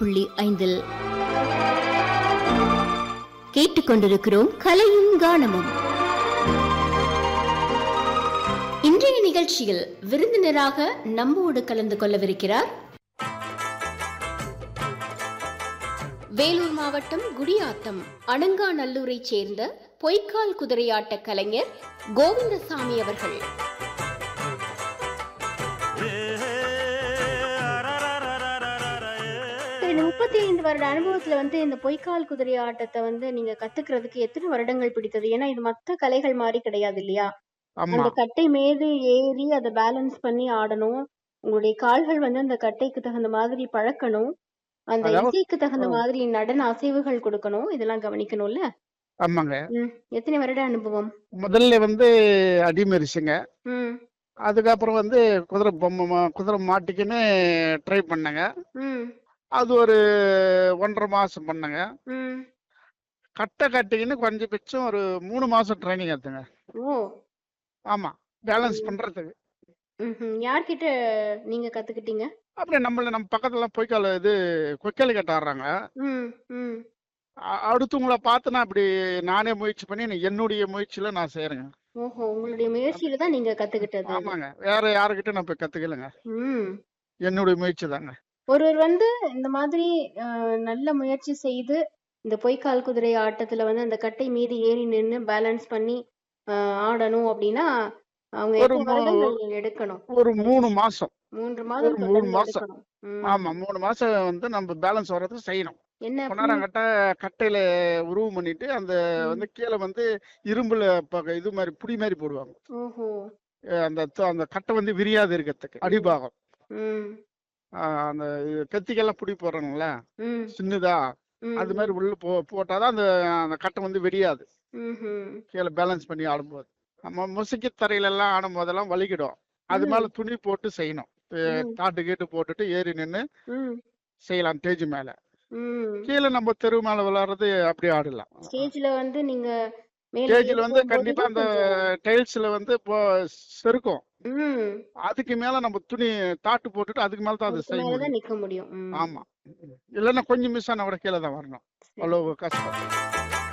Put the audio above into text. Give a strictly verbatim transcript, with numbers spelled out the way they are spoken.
புள்ளி ஐந்தில் கேட்டுக்கொண்டிருக்கிறோம் கலையும் கானமும். இன்றைய நிகழ்ச்சியில் விருந்தினராக நம்மோடு கலந்து கொள்ளவிருக்கிறார் வேலூர் மாவட்டம் குடியாத்தம் அணங்காநல்லூரை சேர்ந்த பொய்க்கால் குதிரையாட்ட கலைஞர் கோவிந்தசாமி அவர்கள். முப்பத்தி ஐந்து வருட அனுபவத்துல வந்து இந்த பொய்க்கால் குதிரை ஆட்டத்தை வந்து நீங்க கத்துக்கிறதுக்கு எத்தனை வருடங்கள் பிடித்தது? ஏன்னா இது மத்த கலைகள் மாதிரி கிடையாது இல்லையா? அந்த கட்டை மீது ஏறி அதை பேலன்ஸ் பண்ணி ஆடணும். உங்களுடைய கால்கள் வந்து அந்த கட்டைக்கு தகுந்த மாதிரி பழக்கணும். அந்த இசைக்கு தகுந்த மாதிரி நடன அசைவுகள் கொடுக்கணும். இதெல்லாம் கவனிக்கணும்ல? ஆமாங்க. எத்தனை வருட அனுபவம்? முதல்ல வந்து அடிமரிசுங்க. அதுக்கப்புறம் வந்து குதிரை பொம்மை குதிரை மாட்டிக்குன்னு ட்ரை பண்ணங்க. அது ஒரு ஒன்றரை மாசம் பண்ணங்க. கட்டை கட்டிக்கின்னு கொஞ்சம் பிச்சும் ஒரு மூணு மாசம் ட்ரைனிங் எடுத்துங்க. ஆமா, பேலன்ஸ் பண்றதுக்கு. யார்கிட்ட நீங்க கத்துக்கிட்டீங்க? அப்படியே நம்மள நம்ம பக்கத்துல பொய்க்கால் இது கொய்க்கால் கட்ட ஆடுறாங்க. அடுத்தவங்கள பார்த்து நான் அப்படி நானே முயற்சி பண்ணி என்னுடைய முயற்சியில நான் செய்யறேங்க. ஓஹோ, உங்களுடைய முயற்சியில தான் நீங்க கத்துக்கிட்டது? ஆமாங்க, வேற யாருக்கிட்ட நான் போய் கத்துக்கலங்க. என்னுடைய முயற்சி தாங்க. ஒருவர் வந்து இந்த மாதிரி நல்ல முயற்சி செய்து இந்த பொய்க்கால் குதிரை ஆட்டத்துல வந்து அந்த கட்டை மீது ஏறி நின்று பேலன்ஸ் பண்ணி ஆடணும் அப்படின்னா அவங்க எடுக்கணும்? ஒரு மூணு மாசம். மூன்று மாதம் மூணு மாசம் ஆமா, மூணு மாசம் வந்து நம்ம பேலன்ஸ் வர்றது செய்யணும். என்ன கட்ட கட்டையில உருவம் பண்ணிட்டு அந்த வந்து கீழே வந்து இரும்புல இது மாதிரி புடி மாதிரி போடுவாங்க. அந்த அந்த கட்டை வந்து விரியாது இருக்கிறதுக்கு அடிபாகம். அந்த கத்திக்கெல்லாம் புடி போடுறாங்கல்ல சின்னதா, அது மாதிரி உள்ள போ போட்டாதான் அந்த அந்த கட்டை வந்து வெடியாது. கீழே பேலன்ஸ் பண்ணி ஆடும்போது நம்ம முசுக்கி தரையில எல்லாம் ஆடும் போதெல்லாம் வலிக்கிடும். அது மேல துணி போட்டு செய்யணும். தாட்டு கீட்டு போட்டுட்டு ஏறி நின்று செய்யலாம். ஸ்டேஜ் மேல கீழே நம்ம தெரு மேல விளையாடுறது அப்படி ஆடலாம். ஸ்டேஜ்ல வந்து நீங்க ஸ்டேஜ்ல வந்து கண்டிப்பா அந்த டைல்ஸ்ல வந்து இப்போ செருக்கும். அதுக்கு மேல நம்ம துணி தாட்டு போட்டுட்டு அதுக்கு மேல தான் அது செய்ய நிக்க முடியும். ஆமா, இல்லன்னா கொஞ்சம் மிஸ் ஆனா கூட கீழே தான் வரணும். அவ்வளவு கஷ்டம்.